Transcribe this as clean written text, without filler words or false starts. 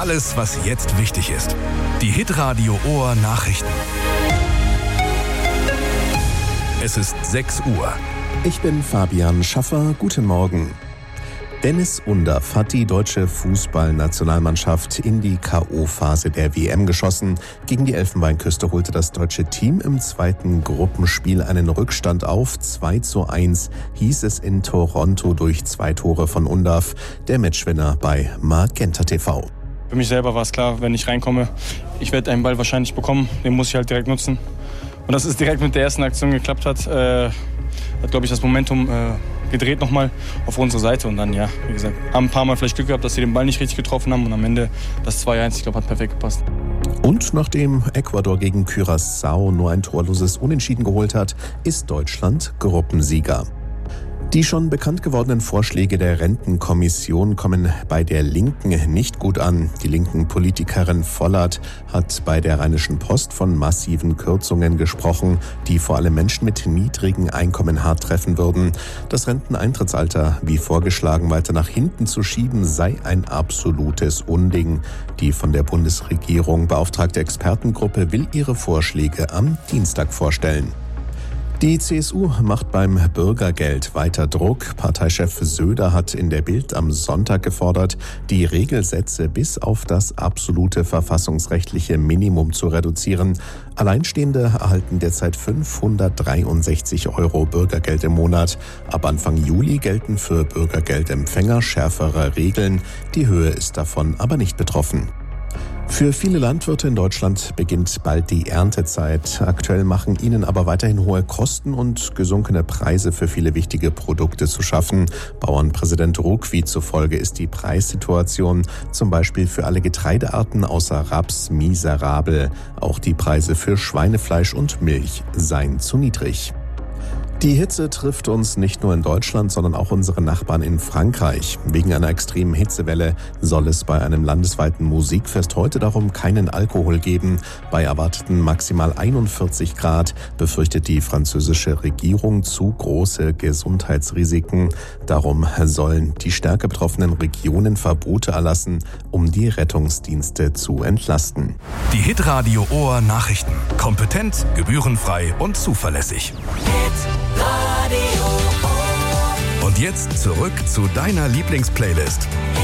Alles, was jetzt wichtig ist. Die Hitradio Ohr Nachrichten. Es ist 6 Uhr. Ich bin Fabian Schaffer. Guten Morgen. Dennis Undaff hat die deutsche Fußballnationalmannschaft in die K.O.-Phase der WM geschossen. Gegen die Elfenbeinküste holte das deutsche Team im zweiten Gruppenspiel einen Rückstand auf. 2:1 hieß es in Toronto durch 2 Tore von Undaff, der Matchwinner bei Magenta TV. Für mich selber war es klar, wenn ich reinkomme, ich werde einen Ball wahrscheinlich bekommen, den muss ich halt direkt nutzen. Und dass es direkt mit der ersten Aktion geklappt hat, hat, glaube ich, das Momentum gedreht nochmal auf unsere Seite. Und dann, ja, wie gesagt, haben ein paar Mal vielleicht Glück gehabt, dass sie den Ball nicht richtig getroffen haben. Und am Ende das 2:1, ich glaube, hat perfekt gepasst. Und nachdem Ecuador gegen Curaçao nur ein torloses Unentschieden geholt hat, ist Deutschland Gruppensieger. Die schon bekannt gewordenen Vorschläge der Rentenkommission kommen bei der Linken nicht gut an. Die linken Politikerin Vollert hat bei der Rheinischen Post von massiven Kürzungen gesprochen, die vor allem Menschen mit niedrigen Einkommen hart treffen würden. Das Renteneintrittsalter, wie vorgeschlagen, weiter nach hinten zu schieben, sei ein absolutes Unding. Die von der Bundesregierung beauftragte Expertengruppe will ihre Vorschläge am Dienstag vorstellen. Die CSU macht beim Bürgergeld weiter Druck. Parteichef Söder hat in der Bild am Sonntag gefordert, die Regelsätze bis auf das absolute verfassungsrechtliche Minimum zu reduzieren. Alleinstehende erhalten derzeit 563 € Bürgergeld im Monat. Ab Anfang Juli gelten für Bürgergeldempfänger schärfere Regeln. Die Höhe ist davon aber nicht betroffen. Für viele Landwirte in Deutschland beginnt bald die Erntezeit. Aktuell machen ihnen aber weiterhin hohe Kosten und gesunkene Preise für viele wichtige Produkte zu schaffen. Bauernpräsident Ruckwied zufolge ist die Preissituation zum Beispiel für alle Getreidearten außer Raps miserabel. Auch die Preise für Schweinefleisch und Milch seien zu niedrig. Die Hitze trifft uns nicht nur in Deutschland, sondern auch unsere Nachbarn in Frankreich. Wegen einer extremen Hitzewelle soll es bei einem landesweiten Musikfest heute darum keinen Alkohol geben. Bei erwarteten maximal 41 Grad befürchtet die französische Regierung zu große Gesundheitsrisiken. Darum sollen die stärker betroffenen Regionen Verbote erlassen, um die Rettungsdienste zu entlasten. Die Hitradio Ohr Nachrichten. Kompetent, gebührenfrei und zuverlässig. Und jetzt zurück zu deiner Lieblingsplaylist.